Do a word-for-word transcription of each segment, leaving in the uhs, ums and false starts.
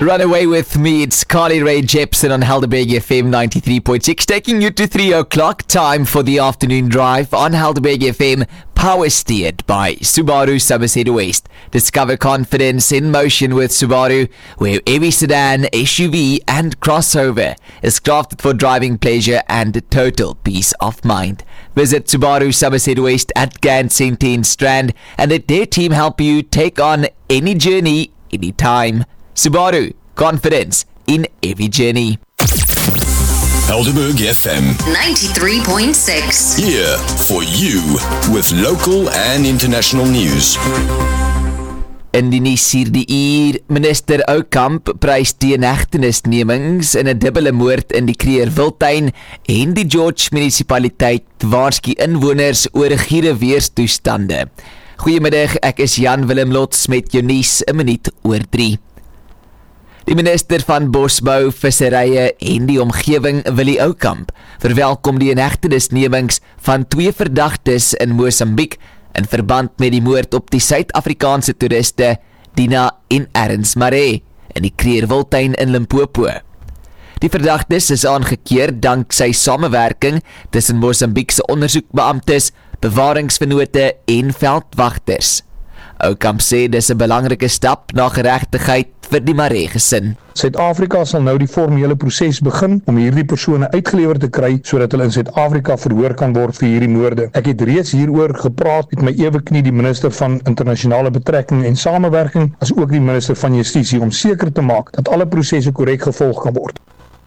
Run Away With Me, it's Carly Rae Jepsen on Helderberg F M ninety-three point six, taking you to three o'clock, time for the afternoon drive on Helderberg F M, power steered by Subaru Somerset West. Discover confidence in motion with Subaru, where every sedan, S U V and crossover is crafted for driving pleasure and total peace of mind. Visit Subaru Somerset West at Gant Centre in Strand and let their team help you take on any journey, anytime. Subaru, confidence in every journey. Helderberg F M ninety-three point six. Here for you with local and international news. In die nuus hierdie uur, minister Oukamp prys die inhegtenisnemings in 'n dubbele moord in die Kruger Wildtuin en die George munisipaliteit waarsku inwoners oor giere weerstoestande. Goeiemiddag, ek is Jan Willem Lots met jou nuus 'n minuut oor drie. Die minister van Bosbou, Visserye en die omgewing, Willie Oukamp, verwelkom die inhegtenisnemings van twee verdagtes in Mosambiek in verband met die moord op die Suid-Afrikaanse toeriste Dina en Ernst Maree in die Kruger Wildtuin in Limpopo. Die verdagtes is aangekeer dank sy samewerking tussen Mosambiekse ondersoekbeamptes, bewaringsvennote en veldwagters. Oukamp sê dis 'n belangrike stap na geregtigheid vir die Maree gesin. Suid-Afrika sal nou die formele proses begin om hierdie persone uitgelewer te kry sodat hulle in Suid-Afrika verhoor kan word vir hierdie moorde. Ek het reeds hieroor gepraat met my ewe knie die minister van internasionale betrekking en samewerking as ook die minister van justisie om seker te maak dat alle prosesse korrek gevolg kan word.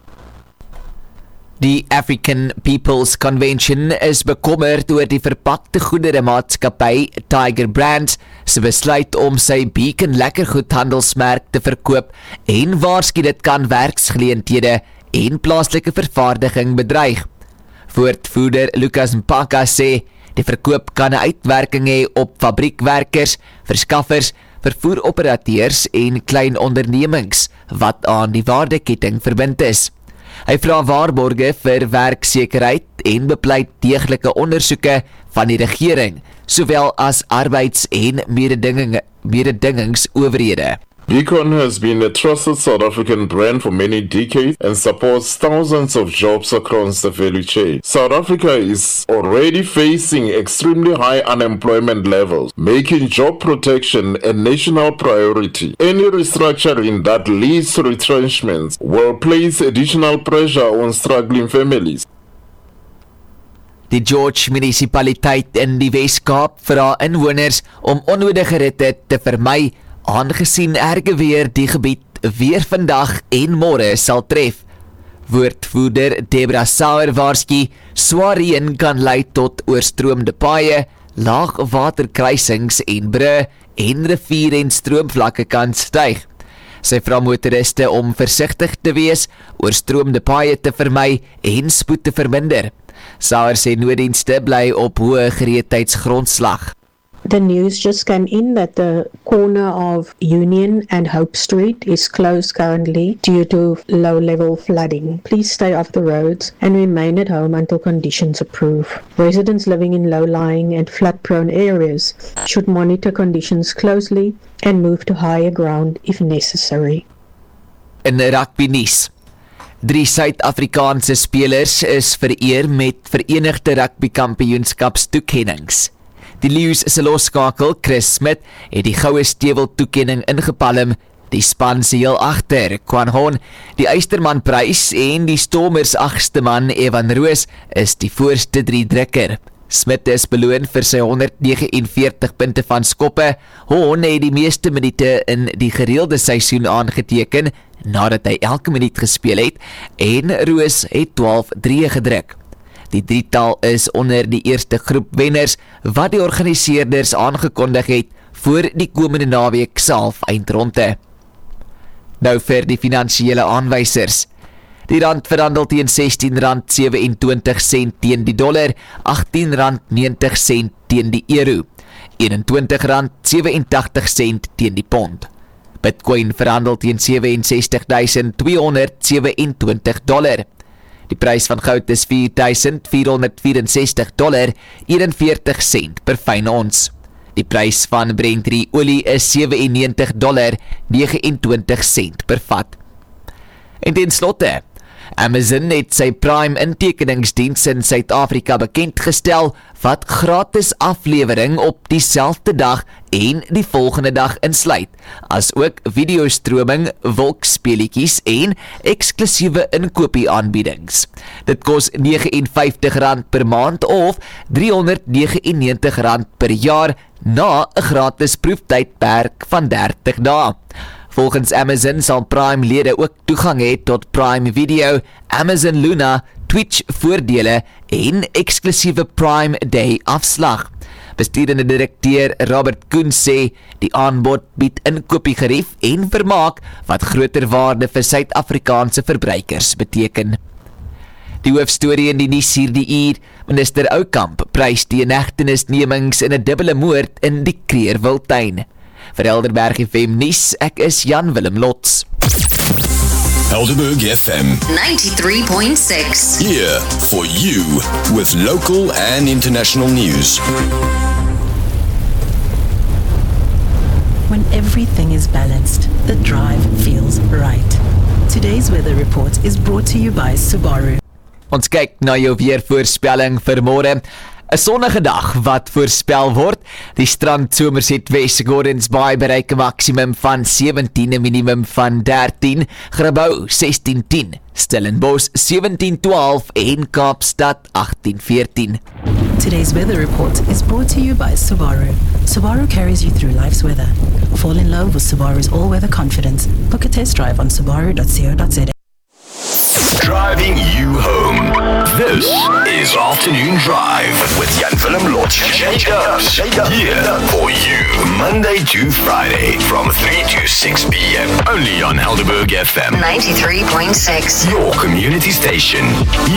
Die African People's Convention is bekommerd oor die verpakte goedere maatskappy Tiger Brands se besluit om sy Beacon lekkergoed handelsmerk te verkoop en waarsku dit kan werksgeleenthede en plaaslike vervaardiging bedreig. Woordvoerder Lucas Mpaka sê die verkoop kan 'n uitwerking hê op fabriekwerkers, verskaffers, vervoeroperateurs en klein ondernemings wat aan die waardeketting verbind is. Hy vra waarborge vir werksekerheid en bepleit deeglike ondersoeke van die regering, sowel as arbeids- en mededinging, mededingingsowerhede. Beacon has been a trusted South African brand for many decades and supports thousands of jobs across the value chain. South Africa is already facing extremely high unemployment levels, making job protection a national priority. Any restructuring that leads to retrenchments will place additional pressure on struggling families. Die George munisipaliteit in die Wes-Kaap vra inwoners om onnodige ritte te vermy, aangesien erge weer die gebied weer vandag en môre sal tref. Woordvoerder Debra Sauer waarsku, swaar reën kan lei tot oorstroomde paaie, laagwaterkruisings en brûe en rivier- en stroomvlakke kan styg. Sy vra motoriste om versigtig te wees, oorstroomde paaie te vermy en spoed te verminder. Sauer sê nooddienste bly op hoë gereedheidsgrondslag. The news just came in that the corner of Union and Hope Street is closed currently due to low-level flooding. Please stay off the roads and remain at home until conditions improve. Residents living in low-lying and flood-prone areas should monitor conditions closely and move to higher ground if necessary. In rugby nuus. Drie Suid-Afrikaanse spelers is vereer met Verenigde Rugby Kampioenskapstoekennings. Die Lions se losskakel, Chris Smith, het die goue stewel toekenning ingepalm, die span se heel agter, Kwan Hon, die Eysterman prys en die Stormers agste man, Evan Roos, is die voorste drie drukker. Smith is beloon vir sy honderdnegenenveertig punte van skoppe. Hon het die meeste minute in die gereelde seisoen aangeteken, nadat hy elke minuut gespeel het, en Roos het twaalf drieë gedruk. Die drietal is onder die eerste groep wenners wat die organiseerders aangekondig het voor die komende naweek se half eindronde. Nou vir die finansiële aanwysers. Die rand verhandel teen sestien rand sewe-en-twintig sent teen die dollar, agttien rand negentig sent teen die euro, eenentwintig rand sewe-en-tagtig sent teen die pond. Bitcoin verhandel teen sewe-en-sestig duisend tweehonderdsewe-en-twintig dollar. Die prys van goud is vier duisend vierhonderdvierensestig dollar, eenenveertig sent per fyn ons. Die prys van Brent olie is sewe en negentig dollar vyf en twintig sent per vat. En ten slotte, Amazon het sy Prime intekeningsdiens in Suid-Afrika bekendgestel wat gratis aflewering op dieselfde dag en die volgende dag insluit, as ook videostroming, wolkspeletjies en eksklusiewe inkopie-aanbiedings. Dit kos vyf en vyftig rand per maand of drie honderd negenennegentig rand per jaar na 'n gratis proeftydperk van dertig dae. Volgens Amazon sal Prime-lede ook toegang hê tot Prime Video, Amazon Luna, Twitch voordele en eksklusiewe Prime Day afslag. Besturende direkteur Robert Koen sê die aanbod bied inkopiegerief en vermaak wat groter waarde vir Suid-Afrikaanse verbruikers beteken. Die hoofstorie in die nuus hierdie uur, minister Oukamp prys die inhegtenisnemings in 'n dubbele moord in die Kreerwiltuin. Vir Helderberg F M nuus, ek is Jan Willem Lots. Helderberg F M ninety-three point six. here for you with local and international news. When everything is balanced, the drive feels right. Today's weather report is brought to you by Subaru. Ons kyk na jou weervoorspelling vir môre. 'n Sonnige dag wat voorspel word. Die strand Somerset West Gordons Bay bereik 'n maksimum van sewentien en minimum van dertien, Grabouw sestien tien, Stellenbosch sewentien twaalf en Kaapstad agttien veertien. Today's weather report is brought to you by Subaru. Subaru carries you through life's weather. Fall in love with Subaru's all-weather confidence. Book a test drive on subaru dot co dot za. Driving you home. This is Afternoon Drive with Jan Willem Lotz. Shake up, shake up. Here for you, Monday to Friday from three to six p.m. Only on Helderberg F M ninety-three point six. Your community station.